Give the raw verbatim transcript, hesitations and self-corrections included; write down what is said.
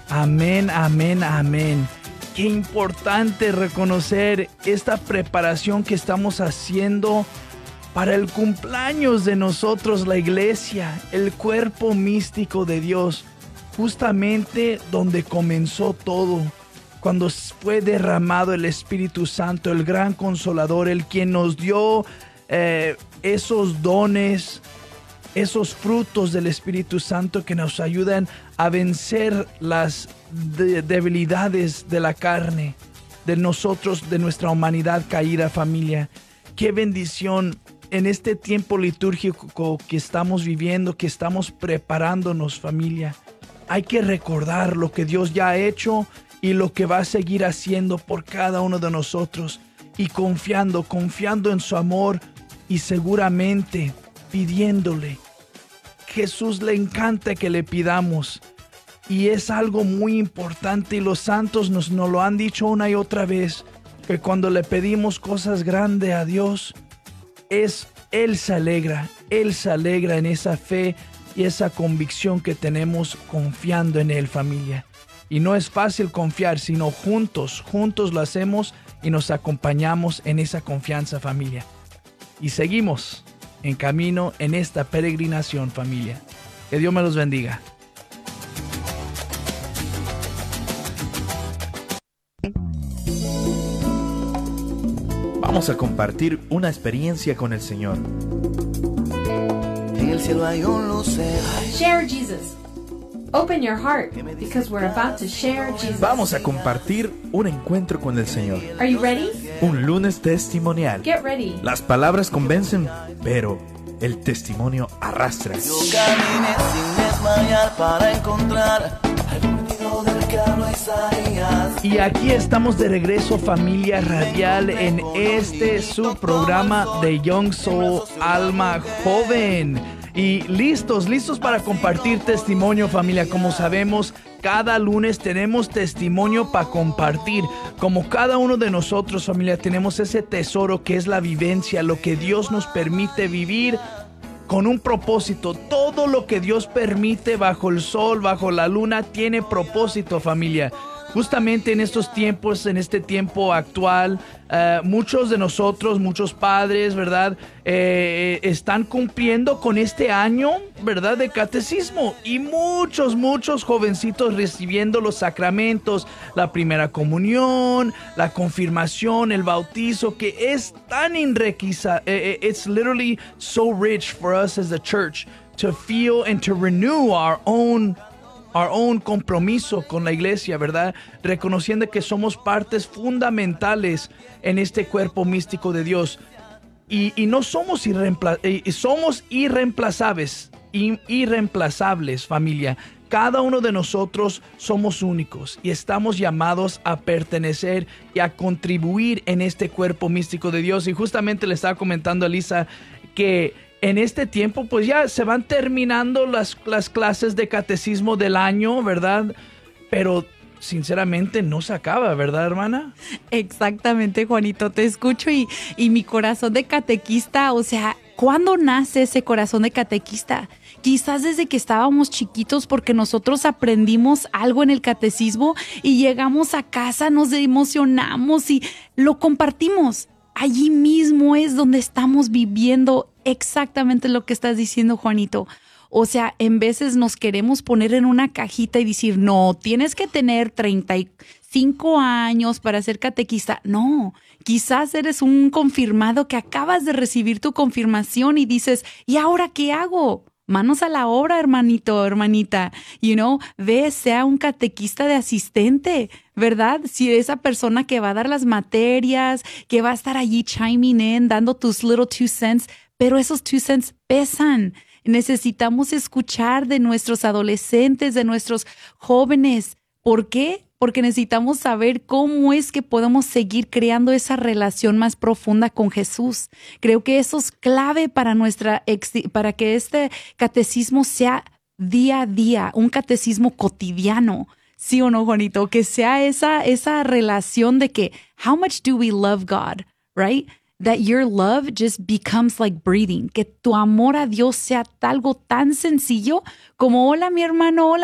Amén, amén, amén. Qué importante reconocer esta preparación que estamos haciendo para el cumpleaños de nosotros, la iglesia, el cuerpo místico de Dios, justamente donde comenzó todo, cuando fue derramado el Espíritu Santo, el gran consolador, el quien nos dio eh, esos dones, esos frutos del Espíritu Santo que nos ayudan a vencer las de- debilidades de la carne, de nosotros, de nuestra humanidad caída, familia. Qué bendición en este tiempo litúrgico que estamos viviendo, que estamos preparándonos, familia. Hay que recordar lo que Dios ya ha hecho y lo que va a seguir haciendo por cada uno de nosotros, y confiando, confiando en su amor, y seguramente pidiéndole. Jesús le encanta que le pidamos, y es algo muy importante, y los santos nos, nos lo han dicho una y otra vez, que cuando le pedimos cosas grandes a Dios, es Él se alegra, Él se alegra en esa fe y esa convicción que tenemos confiando en Él, familia. Y no es fácil confiar, sino juntos, juntos lo hacemos y nos acompañamos en esa confianza, familia. Y seguimos en camino en esta peregrinación, familia. Que Dios me los bendiga. Vamos a compartir una experiencia con el Señor. En el cielo hay un lucero. Share Jesus. Open your heart because we're about to share Jesus. Vamos a compartir un encuentro con el Señor. Are you ready? Un lunes testimonial. Get ready. Las palabras convencen, pero el testimonio arrastra. Yo caminé sin desmayar para encontrar al prometido del que habló Isaías. Y aquí estamos de regreso, familia radial, en este su programa de Young Soul, Alma Joven. Y listos, listos para compartir testimonio, familia. Como sabemos, cada lunes tenemos testimonio para compartir. Como cada uno de nosotros, familia, tenemos ese tesoro que es la vivencia, lo que Dios nos permite vivir con un propósito. Todo lo que Dios permite bajo el sol, bajo la luna, tiene propósito, familia. Justamente en estos tiempos, en este tiempo actual, uh, muchos de nosotros, muchos padres, ¿verdad? Eh, están cumpliendo con este año, ¿verdad? De catecismo. Y muchos, muchos jovencitos recibiendo los sacramentos, la primera comunión, la confirmación, el bautizo, que es tan enriquecida. Eh, it's literally so rich for us as the church to feel and to renew our own Our own compromiso con la iglesia, ¿verdad? Reconociendo que somos partes fundamentales en este cuerpo místico de Dios. Y, y no somos, irreempla- eh, somos irreemplazables, in- irreemplazables, familia. Cada uno de nosotros somos únicos y estamos llamados a pertenecer y a contribuir en este cuerpo místico de Dios. Y justamente le estaba comentando a Lisa que en este tiempo, pues ya se van terminando las, las clases de catecismo del año, ¿verdad? Pero sinceramente no se acaba, ¿verdad, hermana? Exactamente, Juanito, te escucho y, y mi corazón de catequista, o sea, ¿cuándo nace ese corazón de catequista? Quizás desde que estábamos chiquitos, porque nosotros aprendimos algo en el catecismo y llegamos a casa, nos emocionamos y lo compartimos. Allí mismo es donde estamos viviendo exactamente lo que estás diciendo, Juanito. O sea, en veces nos queremos poner en una cajita y decir, no, tienes que tener treinta y cinco años para ser catequista. No, quizás eres un confirmado que acabas de recibir tu confirmación y dices, ¿y ahora qué hago? Manos a la obra, hermanito, hermanita. You know, ve, sea un catequista de asistente, ¿verdad? Si esa persona que va a dar las materias, que va a estar allí chiming in, dando tus little two cents, pero esos two cents pesan. Necesitamos escuchar de nuestros adolescentes, de nuestros jóvenes. ¿Por qué? Porque necesitamos saber cómo es que podemos seguir creando esa relación más profunda con Jesús. Creo que eso es clave para nuestra, para que este catecismo sea día a día, un catecismo cotidiano. ¿Sí o no, Juanito? Que sea esa, esa relación de que, how much do we love God, right? That your love just becomes like breathing. Que tu amor a Dios sea algo tan sencillo como, hola, mi hermano, hola.